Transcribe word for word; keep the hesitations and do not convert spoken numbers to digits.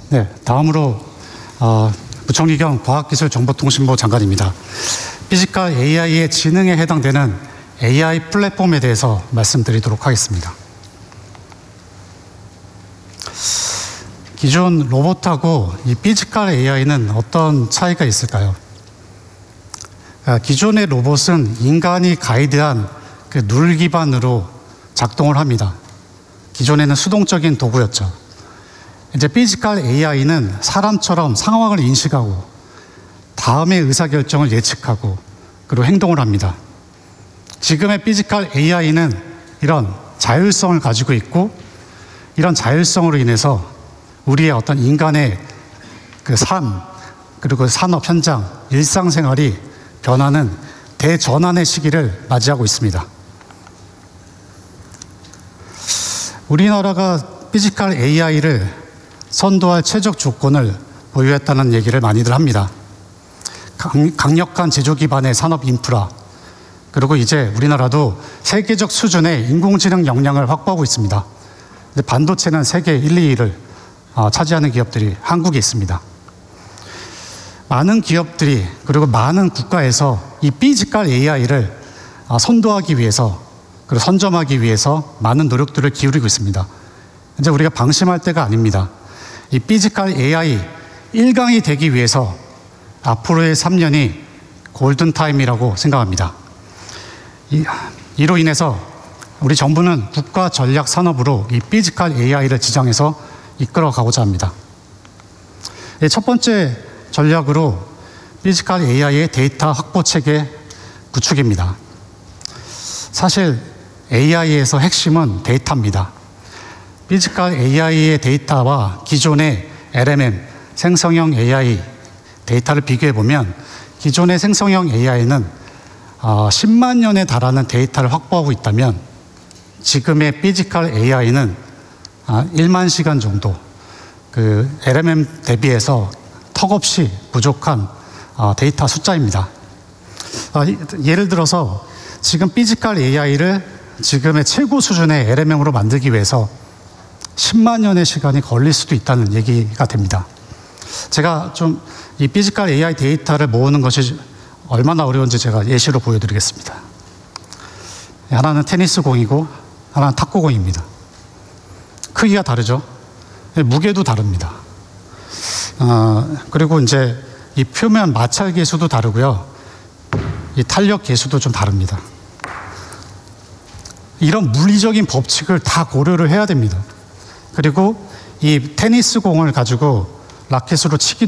네, 다음으로 어, 부총리 겸 과학기술정보통신부 장관입니다. 피지컬 에이아이의 지능에 해당되는 에이아이 플랫폼에 대해서 말씀드리도록 하겠습니다. 기존 로봇하고 이 피지컬 에이아이는 어떤 차이가 있을까요? 기존의 로봇은 인간이 가이드한 그 룰 기반으로 작동을 합니다. 기존에는 수동적인 도구였죠. 이제 피지컬 에이아이는 사람처럼 상황을 인식하고 다음의 의사결정을 예측하고 그리고 행동을 합니다. 지금의 피지컬 에이아이는 이런 자율성을 가지고 있고 이런 자율성으로 인해서 우리의 어떤 인간의 그 삶, 그리고 산업 현장, 일상생활이 변하는 대전환의 시기를 맞이하고 있습니다. 우리나라가 피지컬 에이아이를 선도할 최적 조건을 보유했다는 얘기를 많이들 합니다. 강력한 제조 기반의 산업 인프라, 그리고 이제 우리나라도 세계적 수준의 인공지능 역량을 확보하고 있습니다. 반도체는 세계 일, 이 위를 차지하는 기업들이 한국에 있습니다. 많은 기업들이 그리고 많은 국가에서 이 피지컬 에이아이를 선도하기 위해서 그리고 선점하기 위해서 많은 노력들을 기울이고 있습니다. 이제 우리가 방심할 때가 아닙니다. 이 피지컬 에이아이 일 강이 되기 위해서 앞으로의 삼 년이 골든타임이라고 생각합니다. 이, 이로 인해서 우리 정부는 국가 전략 산업으로 이 피지컬 에이아이를 지정해서 이끌어가고자 합니다. 첫 번째 전략으로 피지컬 에이아이의 데이터 확보 체계 구축입니다. 사실 에이아이에서 핵심은 데이터입니다. 피지컬 에이아이의 데이터와 기존의 엘엠엠, 생성형 에이아이 데이터를 비교해 보면 기존의 생성형 에이아이는 어, 십만 년에 달하는 데이터를 확보하고 있다면 지금의 피지컬 에이아이는 아, 일만 시간 정도, 그 엘엠엠 대비해서 턱없이 부족한 어, 데이터 숫자입니다. 어, 예를 들어서 지금 피지컬 에이아이를 지금의 최고 수준의 엘엠엠으로 만들기 위해서 십만 년의 시간이 걸릴 수도 있다는 얘기가 됩니다. 제가 좀 이 피지컬 에이아이 데이터를 모으는 것이 얼마나 어려운지 제가 예시로 보여드리겠습니다. 하나는 테니스 공이고 하나는 탁구공입니다. 크기가 다르죠. 무게도 다릅니다. 어, 그리고 이제 이 표면 마찰 계수도 다르고요. 이 탄력 계수도 좀 다릅니다. 이런 물리적인 법칙을 다 고려를 해야 됩니다. 그리고 이 테니스 공을 가지고 라켓으로 치기